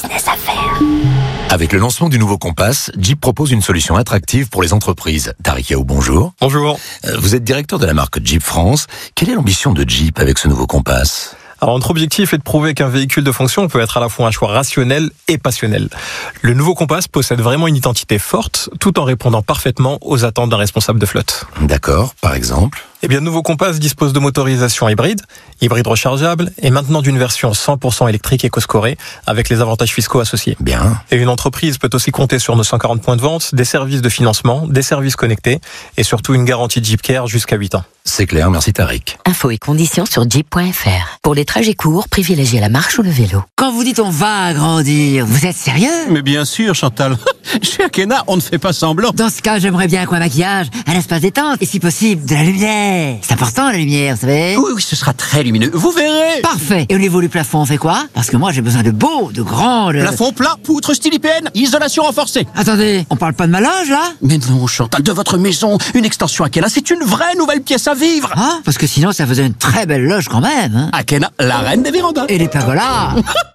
business à faire. Avec le lancement du nouveau Compass, Jeep propose une solution attractive pour les entreprises. Tariq Yao, bonjour. Bonjour. Vous êtes directeur de la marque Jeep France. Quelle est l'ambition de Jeep avec ce nouveau Compass ? Alors, notre objectif est de prouver qu'un véhicule de fonction peut être à la fois un choix rationnel et passionnel. Le nouveau Compass possède vraiment une identité forte, tout en répondant parfaitement aux attentes d'un responsable de flotte. D'accord, par exemple ? Eh bien, le nouveau Compass dispose de motorisation hybride rechargeable, et maintenant d'une version 100% électrique éco-scorée, avec les avantages fiscaux associés. Bien. Et une entreprise peut aussi compter sur nos 140 points de vente, des services de financement, des services connectés, et surtout une garantie de Jeep Care jusqu'à 8 ans. C'est clair, merci Tariq. Infos et conditions sur jeep.fr. Pour les trajets courts, privilégiez la marche ou le vélo. Quand vous dites on va agrandir, vous êtes sérieux? Mais bien sûr, Chantal. Chez Akena, on ne fait pas semblant. Dans ce cas, j'aimerais bien un maquillage, un espace détente, et si possible, de la lumière. C'est important, la lumière, vous savez? Oui, ce sera très lumineux. Vous verrez. Parfait. Et au niveau du plafond, on fait quoi? Parce que moi, j'ai besoin de beau, de grand, Plafond plat, poutre style IPN, isolation renforcée. Attendez, on parle pas de ma loge, là? Mais non, Chantal, de votre maison, une extension Akena, c'est une vraie nouvelle pièce à vivre. Ah, parce que sinon, ça faisait une très belle loge quand même, hein. Akena, la reine des vérandas. Et les pergolas.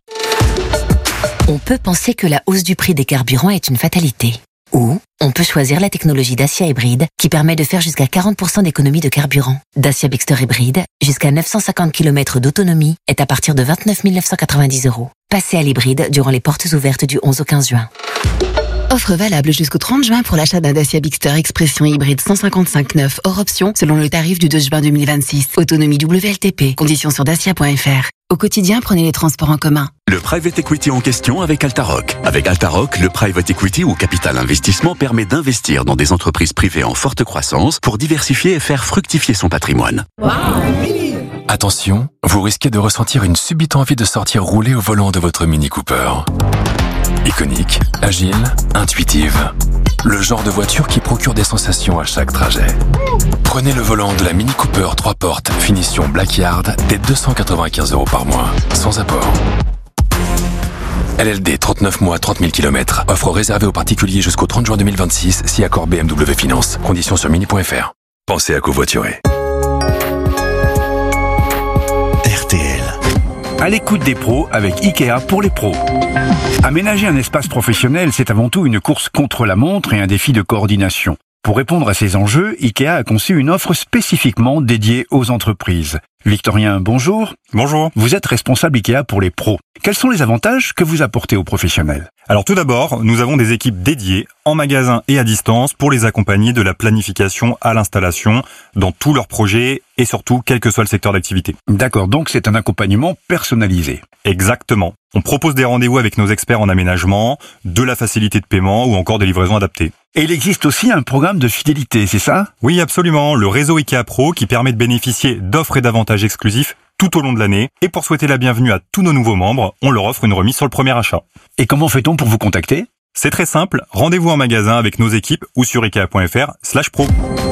On peut penser que la hausse du prix des carburants est une fatalité. Ou on peut choisir la technologie Dacia hybride qui permet de faire jusqu'à 40% d'économie de carburant. Dacia Bigster hybride, jusqu'à 950 km d'autonomie, est à partir de 29 990 €. Passez à l'hybride durant les portes ouvertes du 11 au 15 juin. Offre valable jusqu'au 30 juin pour l'achat d'un Dacia Bigster Expression hybride 155/9 hors option selon le tarif du 2 juin 2026. Autonomie WLTP. Conditions sur dacia.fr. Au quotidien, prenez les transports en commun. Le private equity en question avec Altaroc. Avec Altaroc, le private equity ou capital investissement permet d'investir dans des entreprises privées en forte croissance pour diversifier et faire fructifier son patrimoine. Attention, vous risquez de ressentir une subite envie de sortir rouler au volant de votre Mini Cooper. Iconique, agile, intuitive. Le genre de voiture qui procure des sensations à chaque trajet. Prenez le volant de la Mini Cooper 3 portes, finition Blackyard, dès 295 € par mois, sans apport. LLD 39 mois, 30 000 km. Offre réservée aux particuliers jusqu'au 30 juin 2026, si accord BMW Finance. Conditions sur mini.fr. Pensez à covoiturer. RTL. À l'écoute des pros avec Ikea pour les pros. Aménager un espace professionnel, c'est avant tout une course contre la montre et un défi de coordination. Pour répondre à ces enjeux, Ikea a conçu une offre spécifiquement dédiée aux entreprises. Victorien, bonjour. Bonjour. Vous êtes responsable Ikea pour les pros. Quels sont les avantages que vous apportez aux professionnels? Alors tout d'abord, nous avons des équipes dédiées en magasin et à distance pour les accompagner de la planification à l'installation dans tous leurs projets et surtout quel que soit le secteur d'activité. D'accord, donc c'est un accompagnement personnalisé. Exactement. On propose des rendez-vous avec nos experts en aménagement, de la facilité de paiement ou encore des livraisons adaptées. Et il existe aussi un programme de fidélité, c'est ça? Oui, absolument. Le réseau Ikea Pro qui permet de bénéficier d'offres et d'avantages exclusifs tout au long de l'année. Et pour souhaiter la bienvenue à tous nos nouveaux membres, on leur offre une remise sur le premier achat. Et comment fait-on pour vous contacter? C'est très simple. Rendez-vous en magasin avec nos équipes ou sur ikea.fr/pro.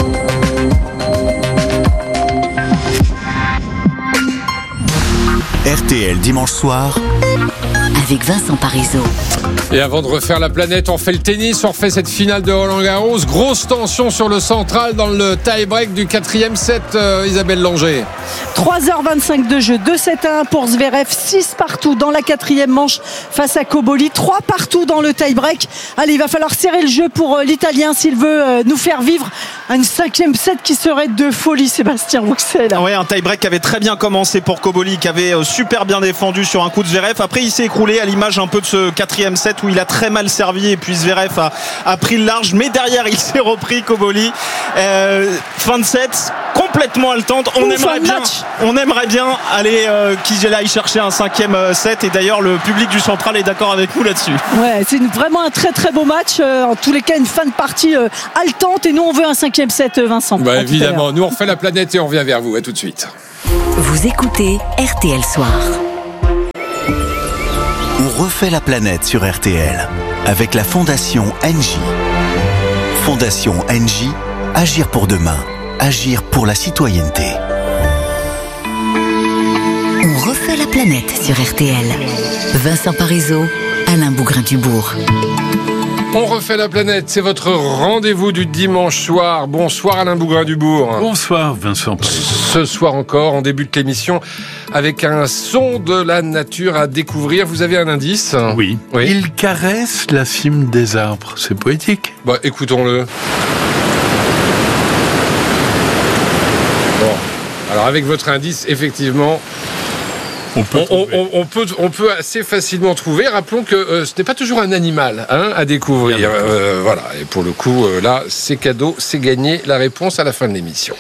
RTL dimanche soir avec Vincent Parisot. Et avant de refaire la planète, on fait le tennis, on refait cette finale de Roland-Garros. Grosse tension sur le central dans le tie-break du 4e set, Isabelle Langer. 3h25 de jeu, 2-7-1 pour Zverev, 6 partout dans la 4e manche face à Cobolli, 3 partout dans le tie-break. Allez, il va falloir serrer le jeu pour l'Italien s'il veut nous faire vivre un 5e set qui serait de folie, Sébastien Rouxel. Oui, un tie-break qui avait très bien commencé pour Cobolli, qui avait super bien défendu sur un coup de Zverev. Après, il s'est écroulé à l'image un peu de ce 4e set où il a très mal servi et puis Zverev a pris le large, mais derrière il s'est repris Cobolli. Fin de set complètement haletante. On aimerait bien aller qu'il aille chercher un 5e set, et d'ailleurs le public du Central est d'accord avec nous là-dessus. Ouais, c'est vraiment un très très beau match, en tous les cas une fin de partie haletante, et nous on veut un 5e set, Vincent. Bah, évidemment, nous on refait la planète et on revient vers vous. À tout de suite. Vous écoutez RTL Soir. On refait la planète sur RTL avec la Fondation Engie. Fondation Engie, agir pour demain, agir pour la citoyenneté. On refait la planète sur RTL. Vincent Parisot, Alain Bougrain-Dubourg. On refait la planète, c'est votre rendez-vous du dimanche soir. Bonsoir Alain Bougrain-Dubourg. Bonsoir Vincent Paris. Ce soir encore, on débute l'émission avec un son de la nature à découvrir. Vous avez un indice ? Oui. Il caresse la cime des arbres. C'est poétique. Bah, écoutons-le. Bon, alors avec votre indice, effectivement... On peut assez facilement trouver. Rappelons que ce n'est pas toujours un animal à découvrir. Voilà. Et pour le coup, là, c'est cadeau, c'est gagné. La réponse à la fin de l'émission.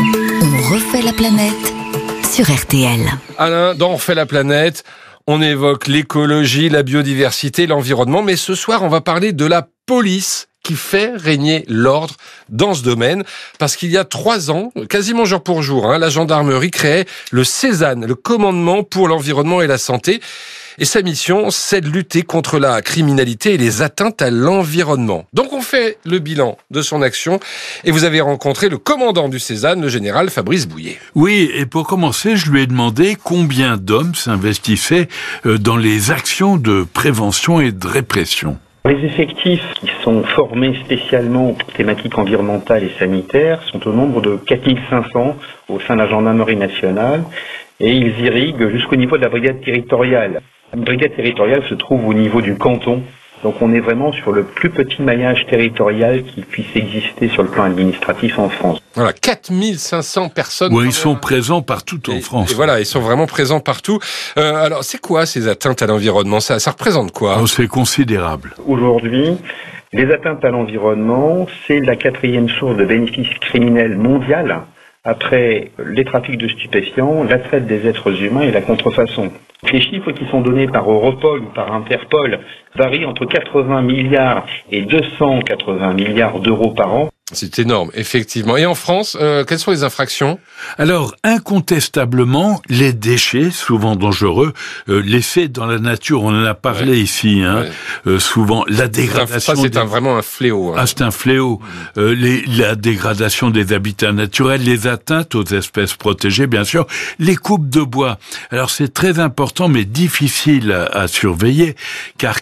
On refait la planète sur RTL. Alain, dans On refait la planète, on évoque l'écologie, la biodiversité, l'environnement. Mais ce soir, on va parler de la police qui fait régner l'ordre dans ce domaine. Parce qu'il y a 3 ans, quasiment jour pour jour, la gendarmerie créait le Cézanne, le commandement pour l'environnement et la santé. Et sa mission, c'est de lutter contre la criminalité et les atteintes à l'environnement. Donc on fait le bilan de son action et vous avez rencontré le commandant du Cézanne, le général Fabrice Bouillet. Oui, et pour commencer, je lui ai demandé combien d'hommes s'investissaient dans les actions de prévention et de répression. Les effectifs qui sont formés spécialement pour thématiques environnementales et sanitaires sont au nombre de 4500 au sein de la gendarmerie nationale et ils irriguent jusqu'au niveau de la brigade territoriale. La brigade territoriale se trouve au niveau du canton, donc on est vraiment sur le plus petit maillage territorial qui puisse exister sur le plan administratif en France. Voilà, 4500 personnes. Oui, ils sont présents partout en France. Et voilà, ils sont vraiment présents partout. Alors, c'est quoi ces atteintes à l'environnement ? Ça représente quoi ? C'est considérable. Aujourd'hui, les atteintes à l'environnement, c'est la 4e source de bénéfices criminels mondiale après les trafics de stupéfiants, la traite des êtres humains et la contrefaçon. Les chiffres qui sont donnés par Europol ou par Interpol varient entre 80 milliards et 280 milliards d'euros par an. C'est énorme, effectivement. Et en France, quelles sont les infractions ? Alors, incontestablement, les déchets, souvent dangereux, laissés dans la nature, on en a parlé ici, souvent, la dégradation... Ça, c'est vraiment un fléau. C'est un fléau. La dégradation des habitats naturels, les atteintes aux espèces protégées, bien sûr, les coupes de bois. Alors, c'est très important, mais difficile à surveiller, car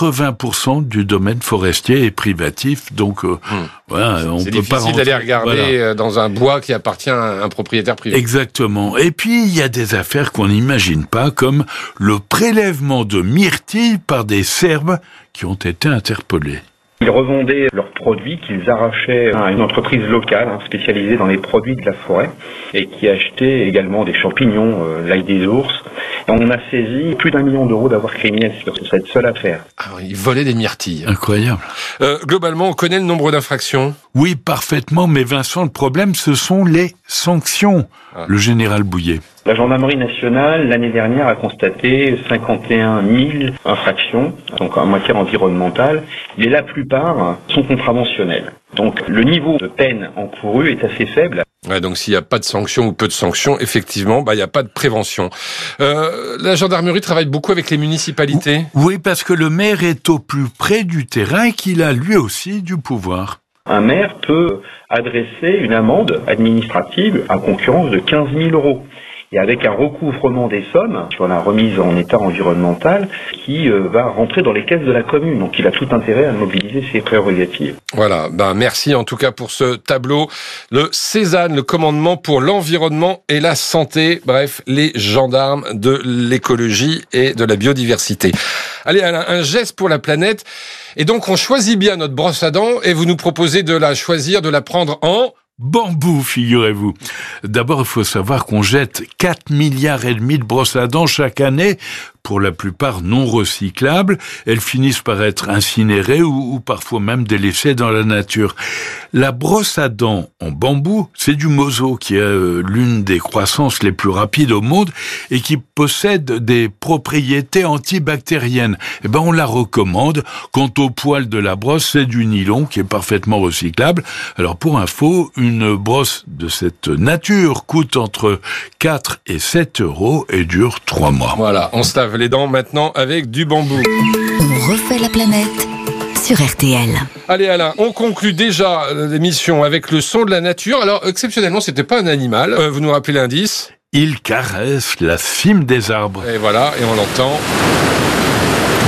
80% du domaine forestier est privatif, donc voilà... C'est difficile d'aller regarder dans un bois qui appartient à un propriétaire privé. Exactement. Et puis, il y a des affaires qu'on n'imagine pas, comme le prélèvement de myrtilles par des Serbes qui ont été interpellés. Ils revendaient leurs produits qu'ils arrachaient à une entreprise locale spécialisée dans les produits de la forêt et qui achetait également des champignons, l'ail des ours. Et on a saisi plus d'1 million d'euros d'avoirs criminels sur cette seule affaire. Alors, ils volaient des myrtilles. Incroyable. Globalement, on connaît le nombre d'infractions ? Oui, parfaitement, mais Vincent, le problème, ce sont les sanctions. Le général Bouillet. La gendarmerie nationale, l'année dernière, a constaté 51 000 infractions, donc en matière environnementale, et la plupart sont contraventionnelles. Donc le niveau de peine encourue est assez faible. Ouais, donc s'il n'y a pas de sanctions ou peu de sanctions, effectivement, il n'y a pas de prévention. La gendarmerie travaille beaucoup avec les municipalités ? Oui, parce que le maire est au plus près du terrain et qu'il a lui aussi du pouvoir. Un maire peut adresser une amende administrative à concurrence de 15 000 euros. Et avec un recouvrement des sommes sur la remise en état environnemental qui va rentrer dans les caisses de la commune. Donc il a tout intérêt à mobiliser ses prérogatives. Voilà, merci en tout cas pour ce tableau. Le Cézanne, le commandement pour l'environnement et la santé. Bref, les gendarmes de l'écologie et de la biodiversité. Allez Alain, un geste pour la planète. Et donc on choisit bien notre brosse à dents et vous nous proposez de la choisir, de la prendre en... bambou, figurez-vous. D'abord, il faut savoir qu'on jette 4,5 milliards de brosses à dents chaque année, pour la plupart non recyclables. Elles finissent par être incinérées ou parfois même délaissées dans la nature. La brosse à dents en bambou, c'est du Mozo, qui est l'une des croissances les plus rapides au monde et qui possède des propriétés antibactériennes. On la recommande. Quant au poil de la brosse, c'est du nylon qui est parfaitement recyclable. Alors pour info, une brosse de cette nature coûte entre 4 et 7 euros et dure 3 mois. Voilà, on se lave les dents maintenant avec du bambou. On refait la planète sur RTL. Allez Alain, on conclut déjà l'émission avec le son de la nature. Alors exceptionnellement, c'était pas un animal. Vous nous rappelez l'indice ? Il caresse la cime des arbres. Et voilà, et on l'entend.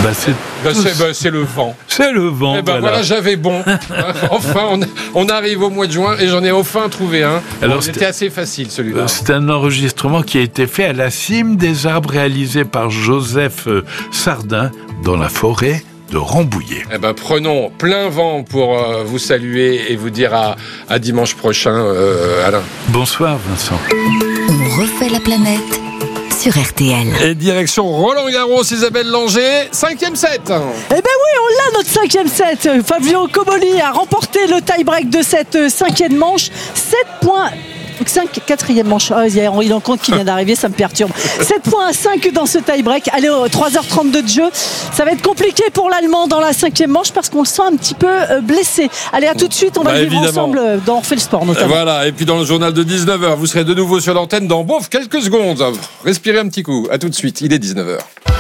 C'est le vent. C'est le vent. Voilà, j'avais bon. Enfin, on arrive au mois de juin et j'en ai enfin trouvé un. Alors, c'était assez facile celui-là. C'est un enregistrement qui a été fait à la cime des arbres, réalisé par Joseph Sardin dans la forêt de Rambouillet. Prenons plein vent pour vous saluer et vous dire à dimanche prochain, Alain. Bonsoir, Vincent. On refait la planète sur RTL. Et direction Roland-Garros, Isabelle Langer, 5e set. Eh ben oui, on l'a notre 5e set. Fabio Cobolli a remporté le tie-break de cette 5e manche. 7 points. 4e manche. Il en compte qui vient d'arriver, ça me perturbe. 7 points à 5 dans ce tie-break. Allez, 3h32 de jeu. Ça va être compliqué pour l'Allemand dans la 5e manche parce qu'on le sent un petit peu blessé. Allez, à tout de suite, on va le vivre ensemble dans On refait le sport notamment. Voilà, et puis dans le journal de 19h, vous serez de nouveau sur l'antenne dans quelques secondes. Respirez un petit coup. À tout de suite, il est 19h.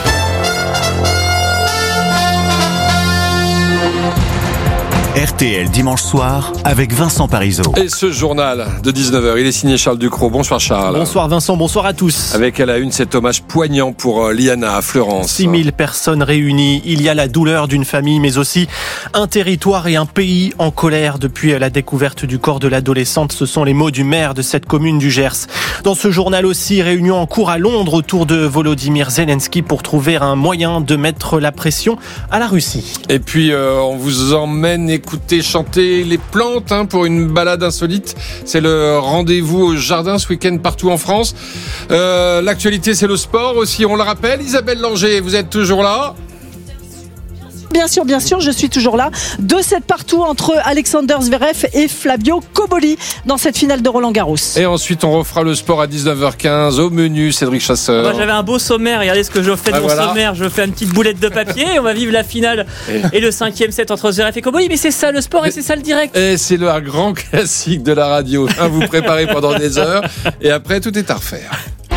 RTL dimanche soir avec Vincent Parisot. Et ce journal de 19h, il est signé Charles Ducrot. Bonsoir Charles. Bonsoir Vincent, bonsoir à tous. Avec à la une cet hommage poignant pour Liana à Fleurance. 6000 personnes réunies. Il y a la douleur d'une famille, mais aussi un territoire et un pays en colère depuis la découverte du corps de l'adolescente. Ce sont les mots du maire de cette commune du Gers. Dans ce journal aussi, réunion en cours à Londres autour de Volodymyr Zelensky pour trouver un moyen de mettre la pression à la Russie. Et puis on vous emmène écouter chanter les plantes pour une balade insolite. C'est le rendez-vous au jardin ce week-end partout en France. L'actualité, c'est le sport aussi, on le rappelle. Isabelle Langer, vous êtes toujours là ? Bien sûr, je suis toujours là. 2-7 partout entre Alexander Zverev et Fabio Cobolli dans cette finale de Roland-Garros. Et ensuite, on refera le sport à 19h15 au menu. Cédric Chasseur. Moi, j'avais un beau sommaire. Regardez ce que je fais de mon sommaire. Je fais une petite boulette de papier. On va vivre la finale et le 5e set entre Zverev et Cobolli. Mais c'est ça le sport et c'est ça le direct. Et c'est le grand classique de la radio. Vous préparez pendant des heures et après, tout est à refaire.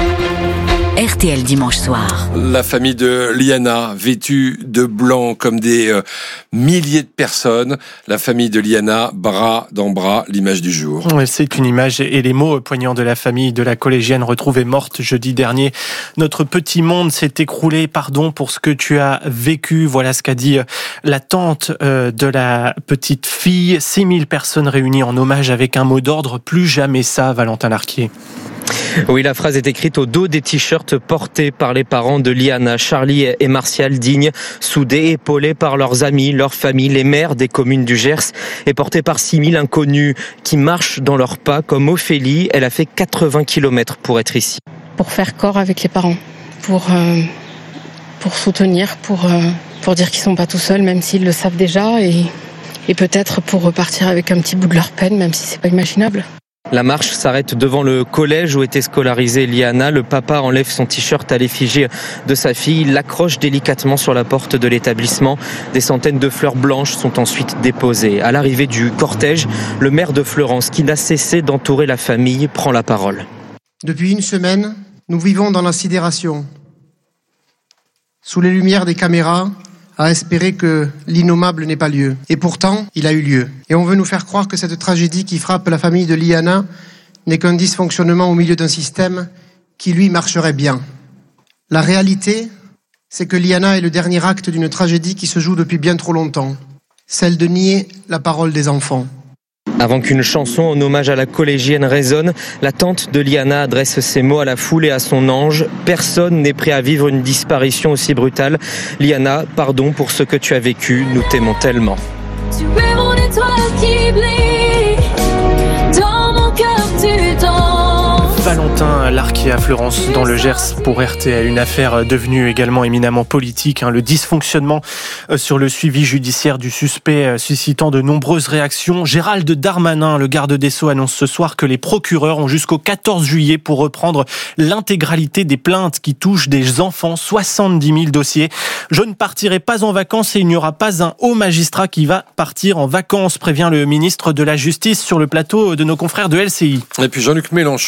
RTL dimanche soir. La famille de Liana, vêtue de blanc comme des milliers de personnes. La famille de Liana, bras dans bras, l'image du jour. C'est une image et les mots poignants de la famille de la collégienne retrouvée morte jeudi dernier. Notre petit monde s'est écroulé, pardon pour ce que tu as vécu. Voilà ce qu'a dit la tante de la petite fille. 6000 personnes réunies en hommage avec un mot d'ordre. Plus jamais ça, Valentin Larquier. Oui, la phrase est écrite au dos des t-shirts portés par les parents de Liana, Charlie et Martial Digne, soudés, épaulés par leurs amis, leurs familles, les maires des communes du Gers, et portés par 6000 inconnus qui marchent dans leurs pas, comme Ophélie. Elle a fait 80 km pour être ici. Pour faire corps avec les parents, pour soutenir, pour dire qu'ils sont pas tout seuls, même s'ils le savent déjà, et peut-être pour repartir avec un petit bout de leur peine, même si c'est pas imaginable. La marche s'arrête devant le collège où était scolarisée Liana. Le papa enlève son t-shirt à l'effigie de sa fille, l'accroche délicatement sur la porte de l'établissement. Des centaines de fleurs blanches sont ensuite déposées. À l'arrivée du cortège, le maire de Fleurance, qui n'a cessé d'entourer la famille, prend la parole. Depuis une semaine, nous vivons dans la sidération. Sous les lumières des caméras, à espérer que l'innommable n'ait pas lieu. Et pourtant, il a eu lieu. Et on veut nous faire croire que cette tragédie qui frappe la famille de Liana n'est qu'un dysfonctionnement au milieu d'un système qui, lui, marcherait bien. La réalité, c'est que Liana est le dernier acte d'une tragédie qui se joue depuis bien trop longtemps, celle de nier la parole des enfants. Avant qu'une chanson en hommage à la collégienne résonne, la tante de Liana adresse ces mots à la foule et à son ange. Personne n'est prêt à vivre une disparition aussi brutale. Liana, pardon pour ce que tu as vécu, nous t'aimons tellement. Tu es mon étoile qui brille, dans mon cœur tu danses. Valentin Larquier à Fleurance dans le Gers pour RTL, une affaire devenue également éminemment politique, le dysfonctionnement sur le suivi judiciaire du suspect suscitant de nombreuses réactions. Gérald Darmanin, le garde des Sceaux, annonce ce soir que les procureurs ont jusqu'au 14 juillet pour reprendre l'intégralité des plaintes qui touchent des enfants, 70 000 dossiers. Je ne partirai pas en vacances et il n'y aura pas un haut magistrat qui va partir en vacances, prévient le ministre de la Justice sur le plateau de nos confrères de LCI. Et puis Jean-Luc Mélenchon a réagi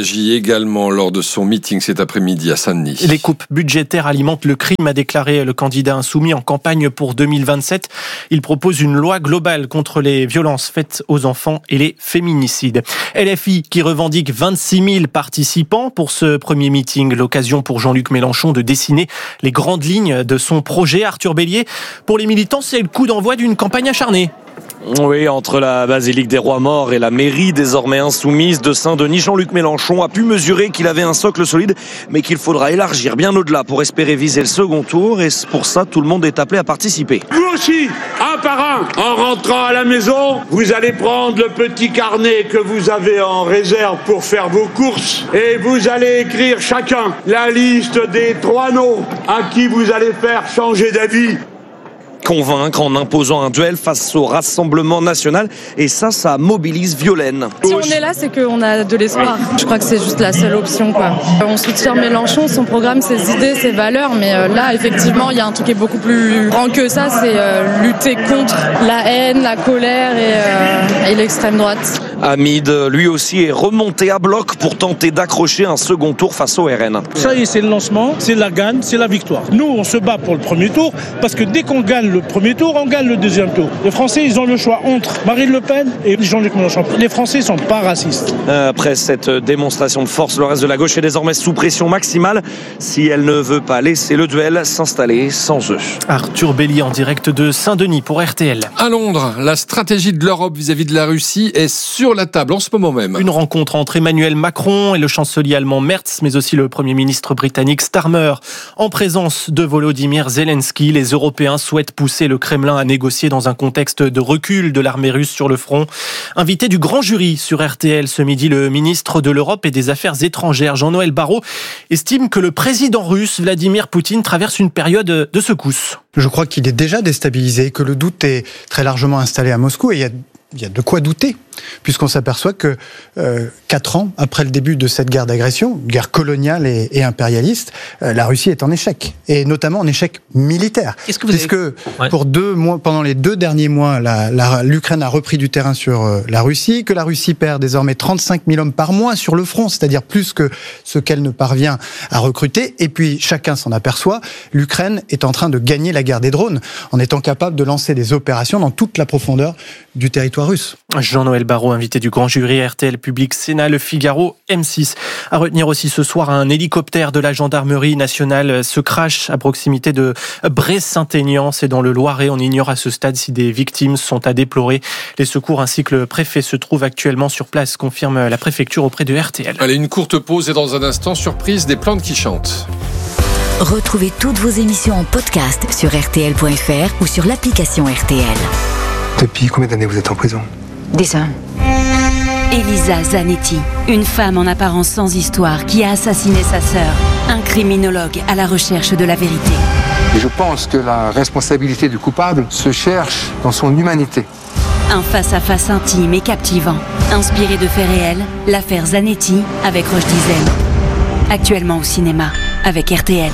réagi également lors de son meeting cet après-midi à Saint-Denis. Les coupes budgétaires alimentent le crime, a déclaré le candidat insoumis en campagne pour 2027. Il propose une loi globale contre les violences faites aux enfants et les féminicides. LFI qui revendique 26 000 participants pour ce premier meeting. L'occasion pour Jean-Luc Mélenchon de dessiner les grandes lignes de son projet. Arthur Bélier, pour les militants, c'est le coup d'envoi d'une campagne acharnée. Oui, entre la basilique des Rois Morts et la mairie désormais insoumise de Saint-Denis, Jean-Luc Mélenchon a pu mesurer qu'il avait un socle solide, mais qu'il faudra élargir bien au-delà pour espérer viser le second tour. Et pour ça, tout le monde est appelé à participer. Vous aussi, un par un, en rentrant à la maison, vous allez prendre le petit carnet que vous avez en réserve pour faire vos courses et vous allez écrire chacun la liste des 3 noms à qui vous allez faire changer d'avis. Convaincre en imposant un duel face au Rassemblement national. Et ça mobilise Violaine. Si on est là, c'est qu'on a de l'espoir. Je crois que c'est juste la seule option, quoi. On soutient Mélenchon, son programme, ses idées, ses valeurs, mais là, effectivement, il y a un truc qui est beaucoup plus grand que ça, c'est lutter contre la haine, la colère et l'extrême droite. Hamid, lui aussi, est remonté à bloc pour tenter d'accrocher un second tour face au RN. Ça y est, c'est le lancement, c'est la gagne, c'est la victoire. Nous, on se bat pour le premier tour, parce que dès qu'on gagne le premier tour, on gagne le deuxième tour. Les Français, ils ont le choix entre Marine Le Pen et Jean-Luc Mélenchon. Les Français ne sont pas racistes. Après cette démonstration de force, le reste de la gauche est désormais sous pression maximale si elle ne veut pas laisser le duel s'installer sans eux. Arthur Bélier en direct de Saint-Denis pour RTL. À Londres, la stratégie de l'Europe vis-à-vis de la Russie est sur la table en ce moment même. Une rencontre entre Emmanuel Macron et le chancelier allemand Merz, mais aussi le Premier ministre britannique Starmer. En présence de Volodymyr Zelensky, les Européens souhaitent pousser le Kremlin à négocier dans un contexte de recul de l'armée russe sur le front. Invité du grand jury sur RTL ce midi, le ministre de l'Europe et des Affaires étrangères, Jean-Noël Barrot, estime que le président russe, Vladimir Poutine, traverse une période de secousse. Je crois qu'il est déjà déstabilisé, que le doute est très largement installé à Moscou et il y a de quoi douter, puisqu'on s'aperçoit que 4 ans après le début de cette guerre d'agression, guerre coloniale et impérialiste, la Russie est en échec, et notamment en échec militaire. Pour 2 mois, pendant les 2 derniers mois, l'Ukraine a repris du terrain sur la Russie, que la Russie perd désormais 35 000 hommes par mois sur le front, c'est-à-dire plus que ce qu'elle ne parvient à recruter, et puis chacun s'en aperçoit, l'Ukraine est en train de gagner la guerre des drones, en étant capable de lancer des opérations dans toute la profondeur du territoire russe. Jean-Noël Barrot, invité du grand jury RTL Public Sénat, Le Figaro, M6. À retenir aussi ce soir, un hélicoptère de la gendarmerie nationale se crache à proximité de Bray-Saint-Aignan. C'est dans le Loiret. On ignore à ce stade si des victimes sont à déplorer. Les secours ainsi que le préfet se trouvent actuellement sur place, confirme la préfecture auprès de RTL. Allez, une courte pause et dans un instant, surprise des plantes qui chantent. Retrouvez toutes vos émissions en podcast sur RTL.fr ou sur l'application RTL. Depuis combien d'années vous êtes en prison ? 10 ans. Elisa Zanetti, une femme en apparence sans histoire qui a assassiné sa sœur. Un criminologue à la recherche de la vérité. Et je pense que la responsabilité du coupable se cherche dans son humanité. Un face-à-face intime et captivant. Inspiré de faits réels, l'affaire Zanetti avec Roche Dizem. Actuellement au cinéma avec RTL.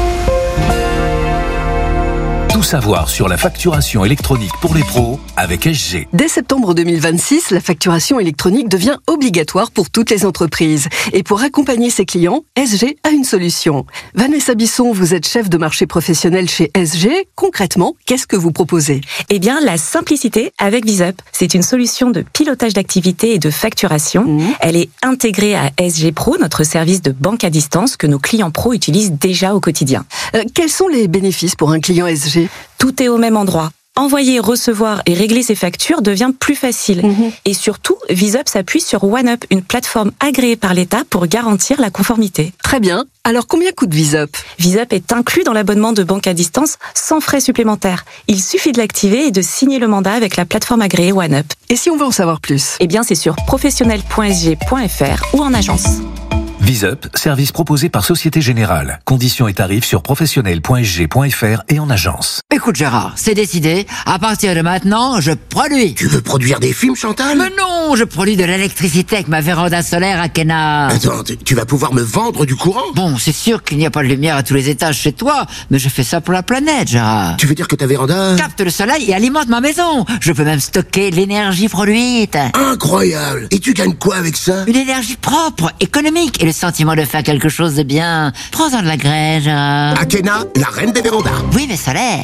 Tout savoir sur la facturation électronique pour les pros avec SG. Dès septembre 2026, la facturation électronique devient obligatoire pour toutes les entreprises. Et pour accompagner ses clients, SG a une solution. Vanessa Bisson, vous êtes chef de marché professionnel chez SG. Concrètement, qu'est-ce que vous proposez ? Eh bien, la simplicité avec VisUp. C'est une solution de pilotage d'activité et de facturation. Elle est intégrée à SG Pro, notre service de banque à distance que nos clients pros utilisent déjà au quotidien. Quels sont les bénéfices pour un client SG ? Tout est au même endroit. Envoyer, recevoir et régler ses factures devient plus facile. Et surtout, VisUp s'appuie sur OneUp, une plateforme agréée par l'État pour garantir la conformité. Très bien. Alors combien coûte VisUp ? VisUp est inclus dans l'abonnement de banque à distance sans frais supplémentaires. Il suffit de l'activer et de signer le mandat avec la plateforme agréée OneUp. Et si on veut en savoir plus ? Eh bien, c'est sur professionnel.sg.fr ou en agence. ViseUp, service proposé par Société Générale. Conditions et tarifs sur professionnel.sg.fr et en agence. Écoute Gérard, c'est décidé. À partir de maintenant, je produis. Tu veux produire des films, Chantal? Mais non, je produis de l'électricité avec ma véranda solaire à Kena. Attends, tu vas pouvoir me vendre du courant? Bon, c'est sûr qu'il n'y a pas de lumière à tous les étages chez toi, mais je fais ça pour la planète, Gérard. Tu veux dire que ta véranda capte le soleil et alimente ma maison. Je peux même stocker l'énergie produite. Incroyable. Et tu gagnes quoi avec ça? Une énergie propre, économique et le sentiment de faire quelque chose de bien. Prends-en de la graine, Gérard. Akena, la reine des vérandas. Oui, mais solaire.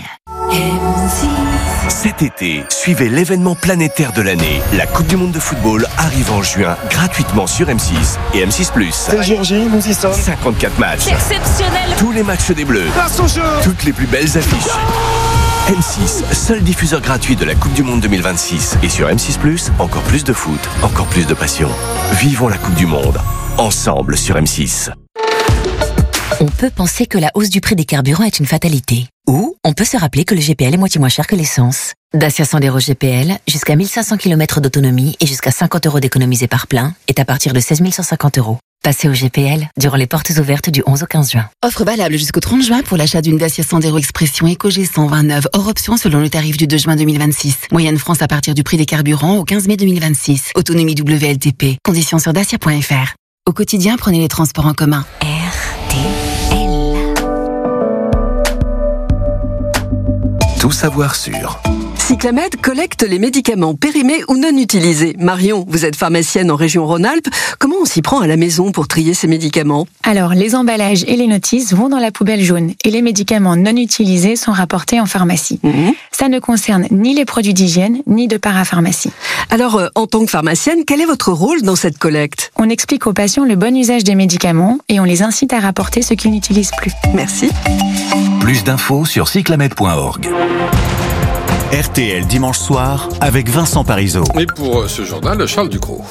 Cet été, suivez l'événement planétaire de l'année. La Coupe du Monde de football arrive en juin, gratuitement sur M6 et M6+. C'est Georgie, nous y sommes. 54 matchs. C'est exceptionnel. Tous les matchs des Bleus. Passe au jeu. Toutes les plus belles affiches. M6, seul diffuseur gratuit de la Coupe du Monde 2026. Et sur M6+, encore plus de foot, encore plus de passion. Vivons la Coupe du Monde, ensemble sur M6. On peut penser que la hausse du prix des carburants est une fatalité. Ou on peut se rappeler que le GPL est moitié moins cher que l'essence. Dacia Sandero GPL, jusqu'à 1500 km d'autonomie et jusqu'à 50 € d'économisés par plein, est à partir de 16 150 €. Passez au GPL durant les portes ouvertes du 11 au 15 juin. Offre valable jusqu'au 30 juin pour l'achat d'une Dacia Sandero Expression EcoG 129, hors option selon le tarif du 2 juin 2026. Moyenne France à partir du prix des carburants au 15 mai 2026. Autonomie WLTP. Conditions sur dacia.fr. Au quotidien, prenez les transports en commun. Tout savoir sur Cyclamed collecte les médicaments périmés ou non utilisés. Marion, vous êtes pharmacienne en région Rhône-Alpes. Comment on s'y prend à la maison pour trier ces médicaments? Alors, les emballages et les notices vont dans la poubelle jaune et les médicaments non utilisés sont rapportés en pharmacie. Ça ne concerne ni les produits d'hygiène, ni de parapharmacie. Alors, en tant que pharmacienne, quel est votre rôle dans cette collecte? On explique aux patients le bon usage des médicaments et on les incite à rapporter ce qu'ils n'utilisent plus. Merci. Plus d'infos sur cyclamed.org. RTL dimanche soir avec Vincent Parisot. Et pour ce journal, Charles Ducrot.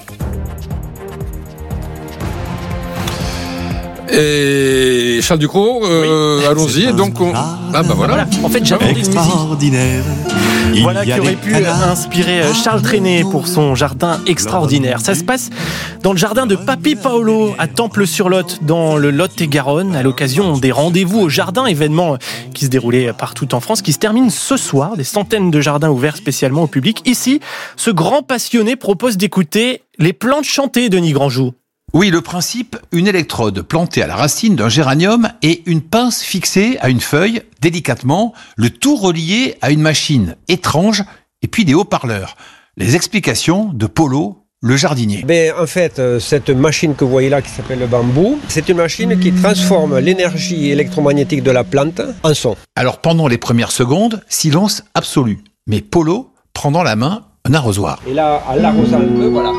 Et Charles Ducrot, allons-y. Et donc, voilà. En fait, j'avais des extraordinaire. Voilà qui aurait pu inspirer Charles Trenet pour son jardin extraordinaire. Ça se passe dans le jardin de Papi Paolo à Temple-sur-Lot, dans le Lot-et-Garonne, à l'occasion des rendez-vous au jardin, événement qui se déroulait partout en France, qui se termine ce soir. Des centaines de jardins ouverts spécialement au public. Ici, ce grand passionné propose d'écouter les plantes chantées, Denis Grandjou. Oui, le principe, une électrode plantée à la racine d'un géranium et une pince fixée à une feuille, délicatement, le tout relié à une machine étrange et puis des haut-parleurs. Les explications de Polo, le jardinier. En fait, cette machine que vous voyez là qui s'appelle le bambou, c'est une machine qui transforme l'énergie électromagnétique de la plante en son. Alors pendant les premières secondes, silence absolu. Mais Polo prend dans la main un arrosoir. Et là, en l'arrosant un peu, voilà.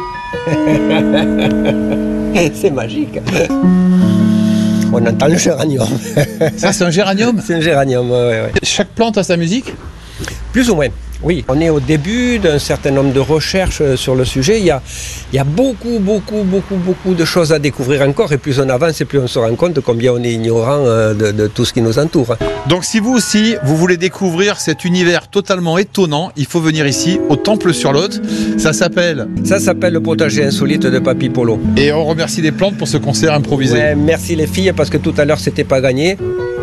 C'est magique. On entend le géranium. Ça, c'est un géranium? C'est un géranium, ouais. Chaque plante a sa musique? Plus ou moins, oui. On est au début d'un certain nombre de recherches sur le sujet. Il y a beaucoup de choses à découvrir encore. Et plus on avance, et plus on se rend compte combien on est ignorant de tout ce qui nous entoure. Donc si vous aussi, vous voulez découvrir cet univers totalement étonnant, il faut venir ici, au Temple-sur-Lot. Ça s'appelle le potager insolite de Papi Polo. Et on remercie les plantes pour ce concert improvisé. Ouais, merci les filles, parce que tout à l'heure, c'était pas gagné.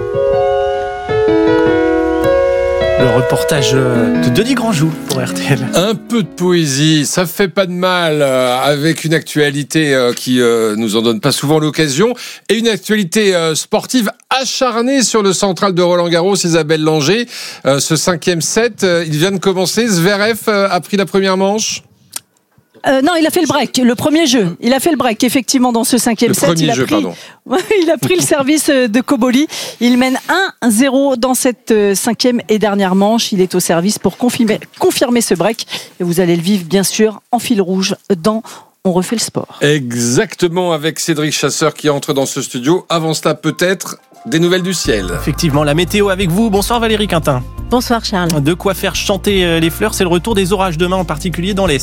Le reportage de Denis Grandjou pour RTL. Un peu de poésie, ça fait pas de mal, avec une actualité qui nous en donne pas souvent l'occasion, et une actualité sportive acharnée sur le central de Roland-Garros, Isabelle Langer. Ce 5e set, il vient de commencer. Zverev a pris la première manche. Non, il a fait le break, le premier jeu. Il a fait le break, effectivement, dans ce 5e set. Il a pris le service de Koboli. Il mène 1-0 dans cette 5e et dernière manche. Il est au service pour confirmer ce break. Et vous allez le vivre, bien sûr, en fil rouge dans On refait le sport. Exactement, avec Cédric Chasseur qui entre dans ce studio. Avant cela, peut-être des nouvelles du ciel. Effectivement, la météo avec vous. Bonsoir Valérie Quintin. Bonsoir Charles. De quoi faire chanter les fleurs, c'est le retour des orages demain, en particulier dans l'Est.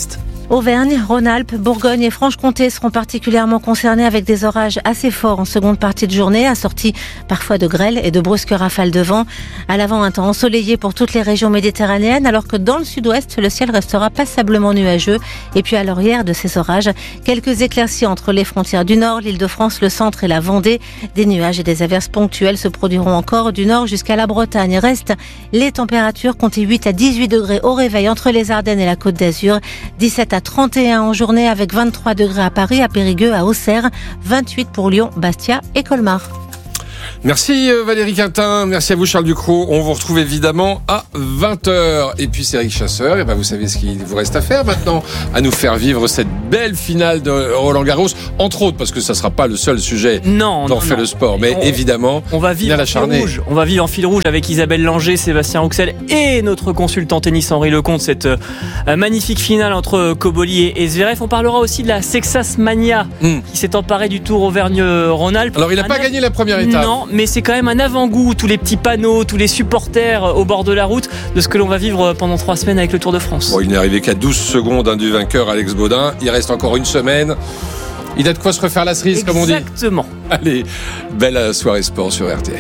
Auvergne, Rhône-Alpes, Bourgogne et Franche-Comté seront particulièrement concernés avec des orages assez forts en seconde partie de journée, assortis parfois de grêle et de brusques rafales de vent. À l'avant, un temps ensoleillé pour toutes les régions méditerranéennes, alors que dans le sud-ouest, le ciel restera passablement nuageux. Et puis à l'arrière de ces orages, quelques éclaircies entre les frontières du nord, l'Île-de-France, le centre et la Vendée. Des nuages et des averses ponctuelles se produiront encore du nord jusqu'à la Bretagne. Restent les températures, comptez 8 à 18 degrés au réveil entre les Ardennes et la Côte d'Azur, 17 à 31 en journée avec 23 degrés à Paris, à Périgueux, à Auxerre, 28 pour Lyon, Bastia et Colmar. Merci Valérie Quintin, merci à vous Charles Ducrot. On vous retrouve évidemment à 20h. Et puis c'est Eric Chasseur, et vous savez ce qu'il vous reste à faire maintenant, à nous faire vivre cette belle finale de Roland-Garros, entre autres, parce que ça ne sera pas le seul sujet dont fait le sport, mais évidemment, on va vivre en fil rouge. On va vivre en fil rouge avec Isabelle Langer, Sébastien Rouxel et notre consultant tennis Henri Lecomte, cette magnifique finale entre Koboli et Zverev. On parlera aussi de la Sexas Mania qui s'est emparée du Tour Auvergne-Rhône-Alpes. Alors il n'a pas gagné la première étape. Non, mais c'est quand même un avant-goût, tous les petits panneaux, tous les supporters au bord de la route, de ce que l'on va vivre pendant 3 semaines avec le Tour de France. Bon, il n'est arrivé qu'à 12 secondes du vainqueur Alex Baudin. Il reste encore une semaine. Il a de quoi se refaire la cerise, comme on dit. Exactement. Allez, belle soirée sport sur RTL.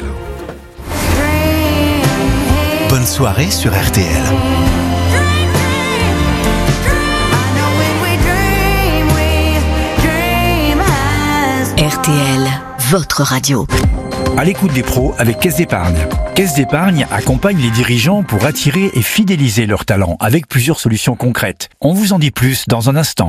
Bonne soirée sur RTL. RTL, votre radio. À l'écoute des pros avec Caisse d'Épargne. Caisse d'Épargne accompagne les dirigeants pour attirer et fidéliser leurs talents avec plusieurs solutions concrètes. On vous en dit plus dans un instant.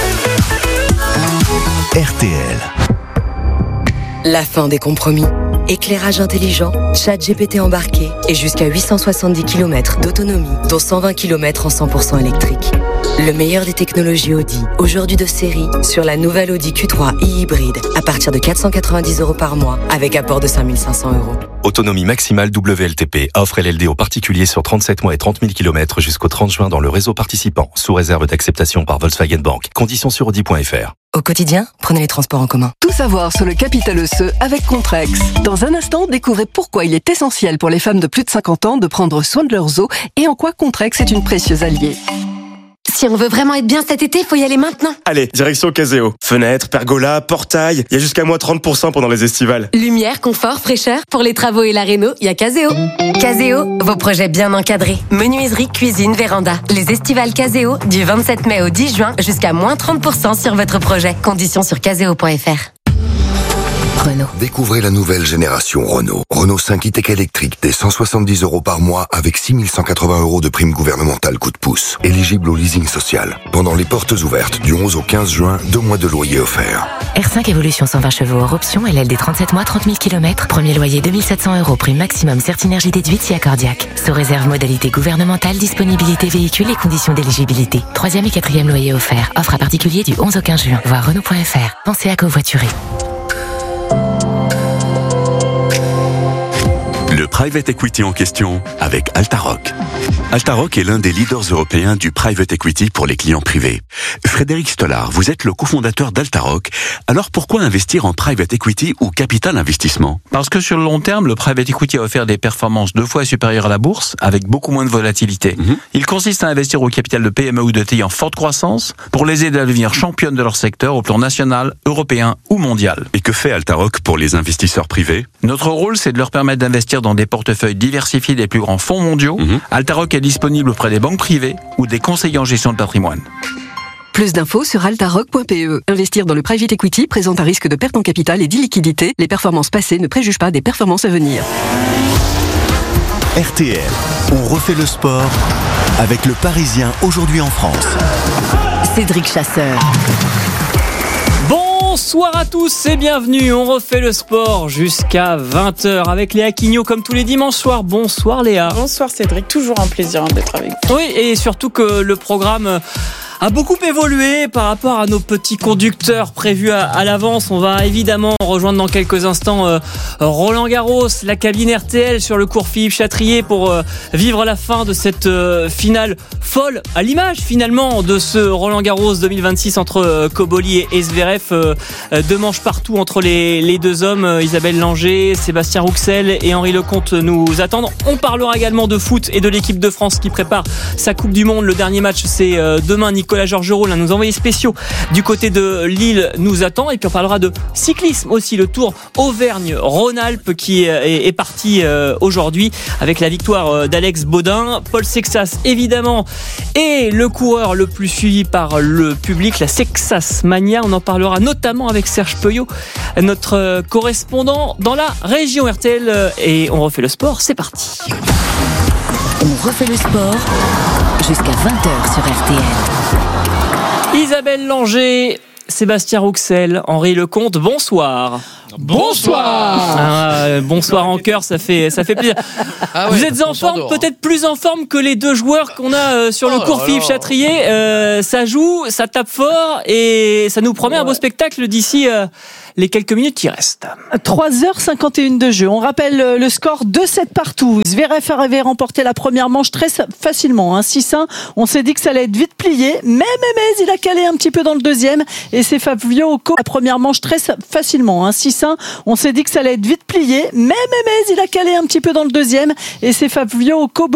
RTL. La fin des compromis. Éclairage intelligent, ChatGPT embarqué et jusqu'à 870 km d'autonomie, dont 120 km en 100% électrique. Le meilleur des technologies Audi, aujourd'hui de série, sur la nouvelle Audi Q3 e-hybride, à partir de 490 € par mois, avec apport de 5 500 €. Autonomie maximale WLTP. Offre LLD aux particuliers sur 37 mois et 30 000 km jusqu'au 30 juin dans le réseau participant, sous réserve d'acceptation par Volkswagen Bank. Conditions sur Audi.fr. Au quotidien, prenez les transports en commun. Tout savoir sur le capital osseux avec Contrex. Dans un instant, découvrez pourquoi il est essentiel pour les femmes de plus de 50 ans de prendre soin de leurs os et en quoi Contrex est une précieuse alliée. Si on veut vraiment être bien cet été, faut y aller maintenant. Allez, direction Caseo. Fenêtres, pergola, portail, il y a jusqu'à moins 30% pendant les estivales. Lumière, confort, fraîcheur, pour les travaux et la réno, il y a Caseo. Caseo, vos projets bien encadrés. Menuiserie, cuisine, véranda. Les estivales Caseo, du 27 mai au 10 juin, jusqu'à moins 30% sur votre projet. Conditions sur caseo.fr. Renault. Découvrez la nouvelle génération Renault. Renault 5 e-tech électrique dès 170 € par mois avec 6 180 € de prime gouvernementale coup de pouce. Éligible au leasing social. Pendant les portes ouvertes du 11 au 15 juin, 2 mois de loyer offerts. R5 Evolution 120 chevaux hors option, LLD 37 mois, 30 000 km. Premier loyer 2 700 €, prime maximum Certinergie déduite si accordiaque. Sous réserve modalité gouvernementale, disponibilité véhicule et conditions d'éligibilité. 3e et 4e loyer offert. Offre à particulier du 11 au 15 juin. Voir Renault.fr. Pensez à covoiturer. Le private equity en question avec Altaroc. Altaroc est l'un des leaders européens du private equity pour les clients privés. Frédéric Stollard, vous êtes le cofondateur d'Altaroc. Alors pourquoi investir en private equity ou capital investissement? Parce que sur le long terme, le private equity a offert des performances 2 fois supérieures à la bourse, avec beaucoup moins de volatilité. Il consiste à investir au capital de PME ou de TI en forte croissance pour les aider à devenir championnes de leur secteur au plan national, européen ou mondial. Et que fait Altaroc pour les investisseurs privés? Notre rôle, c'est de leur permettre d'investir dans des portefeuilles diversifiés des plus grands fonds mondiaux. Altaroc est disponible auprès des banques privées ou des conseillers en gestion de patrimoine. Plus d'infos sur altaroc.pe. Investir dans le private equity présente un risque de perte en capital et d'illiquidité. Les performances passées ne préjugent pas des performances à venir. RTL, on refait le sport avec le Parisien aujourd'hui en France. Cédric Chasseur. Bonsoir à tous et bienvenue, on refait le sport jusqu'à 20h avec Léa Quignot comme tous les dimanches soirs. Bonsoir Léa. Bonsoir Cédric, toujours un plaisir d'être avec vous. Oui, et surtout que le programme a beaucoup évolué par rapport à nos petits conducteurs prévus à l'avance. On va évidemment rejoindre dans quelques instants Roland Garros, la cabine RTL sur le cours Philippe Chatrier pour vivre la fin de cette finale folle, à l'image finalement de ce Roland Garros 2026 entre Koboli et Zverev. 2 manches partout entre les deux hommes. Isabelle Langer, Sébastien Rouxel et Henri Lecomte nous attendent. On parlera également de foot et de l'équipe de France qui prépare sa Coupe du Monde. Le dernier match c'est demain. Nicolas Georgerot, l'un de nos envoyés spéciaux du côté de Lille, nous attend. Et puis on parlera de cyclisme aussi, le Tour Auvergne-Rhône-Alpes qui est parti aujourd'hui avec la victoire d'Alex Baudin. Paul Sexas évidemment est le coureur le plus suivi par le public, la Sexas Mania. On en parlera notamment avec Serge Peuillot, notre correspondant dans la région RTL. Et on refait le sport, c'est parti. On refait le sport jusqu'à 20h sur RTL. Isabelle Langer, Sébastien Rouxel, Henri Lecomte, bonsoir. Bonsoir. Bonsoir en cœur, ça fait plaisir. Ah ouais, vous êtes en forme, peut-être plus en forme que les deux joueurs qu'on a sur le cours Philippe Chatrier. Ça joue, ça tape fort et ça nous promet un beau spectacle d'ici les quelques minutes qui restent. 3h51 de jeu. On rappelle le score 2-7 partout. Zverev avait remporté la première manche très facilement, 6-1. On s'est dit que ça allait être vite plié, mais il a calé un petit peu dans le deuxième et c'est Fabio Cobo la première manche très facilement, 6-1. On s'est dit que ça allait être vite plié, mais il a calé un petit peu dans le deuxième et c'est Fabio Cobo